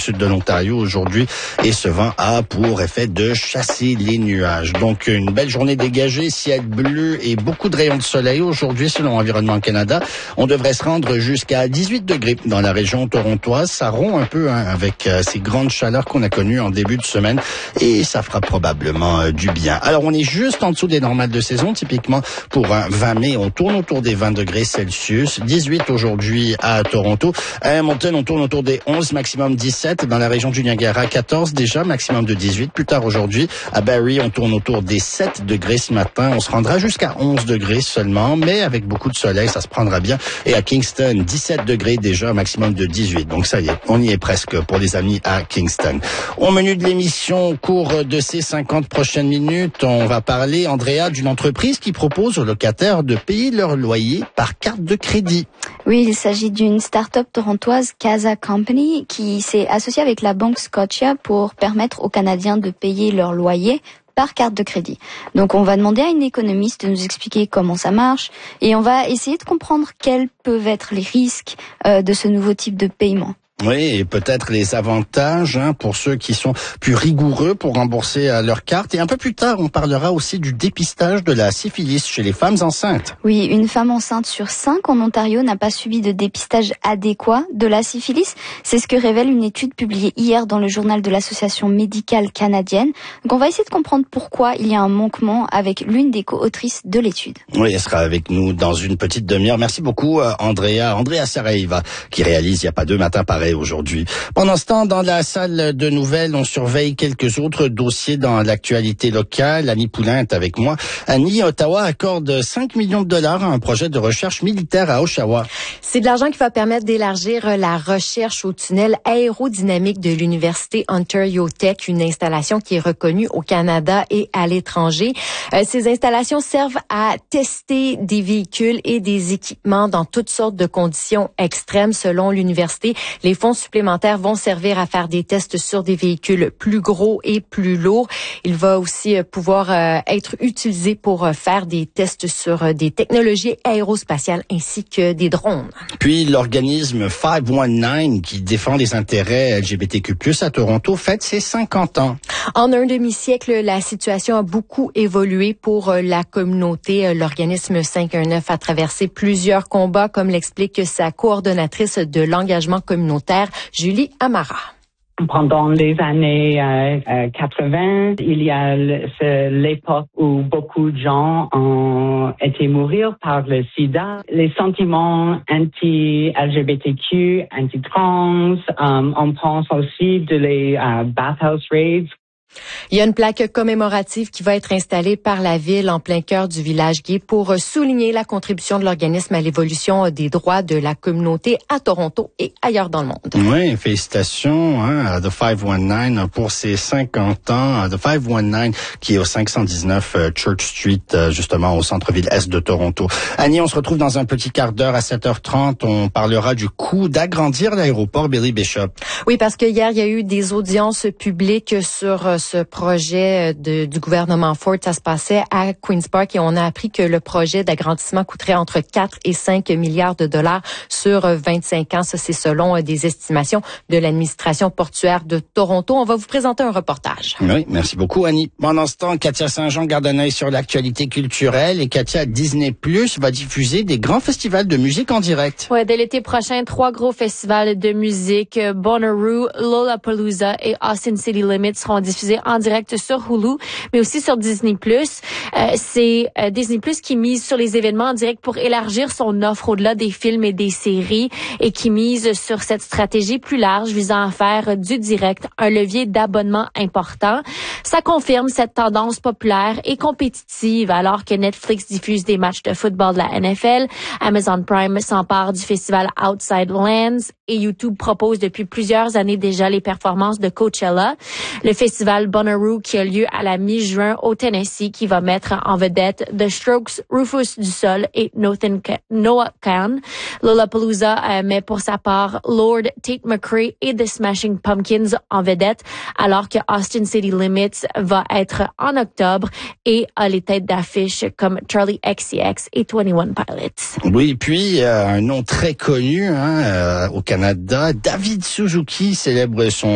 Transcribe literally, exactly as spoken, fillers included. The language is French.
sud de l'Ontario aujourd'hui et ce vent a pour effet de chasser les nuages. Donc une belle journée dégagée, ciel bleu et beaucoup de rayons de soleil aujourd'hui selon Environnement Canada. On devrait se rendre jusqu'à dix-huit degrés dans la région torontoise. Ça rompt un peu hein, avec euh, ces grandes chaleurs qu'on a connues en début de semaine et ça fera probablement euh, du bien. Alors on est juste en dessous des normales de saison. Typiquement pour un vingt mai, on tourne autour des vingt degrés Celsius. dix-huit aujourd'hui à Toronto. À Hamilton, on tourne autour des onze, maximum dix-sept. Dans la région du Niagara, quatorze déjà, maximum de dix-huit. Plus tard aujourd'hui, à Barrie, on tourne autour des sept degrés ce matin. On se rendra jusqu'à onze degrés seulement, mais avec beaucoup de soleil, ça se prendra bien. Et à Kingston, dix-sept degrés déjà, maximum de dix-huit. Donc ça y est, on y est presque pour les amis à Kingston. Au menu de l'émission, au cours de ces cinquante prochaines minutes, on va parler, Andrea, d'une entreprise qui propose aux locataires de payer leur loyer par carte de crédit. Oui, il s'agit d'une start-up torontoise, Casa Company, qui s'est associée avec la banque Scotia pour permettre aux Canadiens de payer leur loyer par carte de crédit. Donc on va demander à une économiste de nous expliquer comment ça marche et on va essayer de comprendre quels peuvent être les risques euh, de ce nouveau type de paiement. Oui, et peut-être les avantages hein, pour ceux qui sont plus rigoureux pour rembourser euh, leur carte. Et un peu plus tard, on parlera aussi du dépistage de la syphilis chez les femmes enceintes. Oui, une femme enceinte sur cinq en Ontario n'a pas subi de dépistage adéquat de la syphilis. C'est ce que révèle une étude publiée hier dans le journal de l'Association médicale canadienne. Donc on va essayer de comprendre pourquoi il y a un manquement avec l'une des co-autrices de l'étude. Oui, elle sera avec nous dans une petite demi-heure. Merci beaucoup, euh, Andrea. Andrea Saraiva, qui réalise Il n'y a pas deux matins pareils aujourd'hui. Pendant ce temps, dans la salle de nouvelles, on surveille quelques autres dossiers dans l'actualité locale. Annie Poulain est avec moi. Annie, Ottawa accorde cinq millions de dollars à un projet de recherche militaire à Oshawa. C'est de l'argent qui va permettre d'élargir la recherche au tunnel aérodynamique de l'Université Ontario Tech, une installation qui est reconnue au Canada et à l'étranger. Euh, ces installations servent à tester des véhicules et des équipements dans toutes sortes de conditions extrêmes selon l'université. Les fonds supplémentaires vont servir à faire des tests sur des véhicules plus gros et plus lourds. Il va aussi pouvoir euh, être utilisé pour faire des tests sur des technologies aérospatiales ainsi que des drones. Puis l'organisme cinq cent dix-neuf qui défend les intérêts L G B T Q plus, à Toronto fête ses cinquante ans. En un demi-siècle, la situation a beaucoup évolué pour la communauté. L'organisme cinq cent dix-neuf a traversé plusieurs combats, comme l'explique sa coordonnatrice de l'engagement communautaire, Julie Amara. Pendant les années euh, quatre-vingts, il y a l'époque où beaucoup de gens ont été mourir par le sida. Les sentiments anti-L G B T Q, anti-trans, um, on pense aussi de les uh, bathhouse raids. Il y a une plaque commémorative qui va être installée par la ville en plein cœur du village gay pour souligner la contribution de l'organisme à l'évolution des droits de la communauté à Toronto et ailleurs dans le monde. Oui, félicitations hein, à The cinq cent dix-neuf pour ses cinquante ans. The cinq cent dix-neuf qui est au cinq cent dix-neuf Church Street, justement au centre-ville est de Toronto. Annie, on se retrouve dans un petit quart d'heure à sept heures trente. On parlera du coût d'agrandir l'aéroport Billy Bishop. Oui, parce que hier, il y a eu des audiences publiques sur ce projet de, du gouvernement Ford. Ça se passait à Queen's Park et on a appris que le projet d'agrandissement coûterait entre quatre et cinq milliards de dollars sur vingt-cinq ans. Ça, c'est selon des estimations de l'administration portuaire de Toronto. On va vous présenter un reportage. Oui, merci beaucoup, Annie. Pendant ce temps, Katia Saint-Jean garde un œil sur l'actualité culturelle et Katia, Disney Plus va diffuser des grands festivals de musique en direct. Ouais, dès l'été prochain, trois gros festivals de musique, Bonnaroo, Lollapalooza et Austin City Limits seront diffusés en direct sur Hulu, mais aussi sur Disney plus. Euh, c'est euh, Disney plus qui mise sur les événements en direct pour élargir son offre au-delà des films et des séries et qui mise sur cette stratégie plus large visant à faire du direct un levier d'abonnement important. Ça confirme cette tendance populaire et compétitive alors que Netflix diffuse des matchs de football de la N F L, Amazon Prime s'empare du festival Outside Lands et YouTube propose depuis plusieurs années déjà les performances de Coachella. Le festival Bonnaroo qui a lieu à la mi-juin au Tennessee qui va mettre en vedette The Strokes, Rufus du Sol et Nathan Ka- Noah Kahan. Lollapalooza euh, met pour sa part Lord, Tate McRae et The Smashing Pumpkins en vedette alors que Austin City Limits va être en octobre et a les têtes d'affiche comme Charlie X C X et twenty-one Pilots. Oui, puis euh, un nom très connu hein, euh, au Canada, David Suzuki célèbre son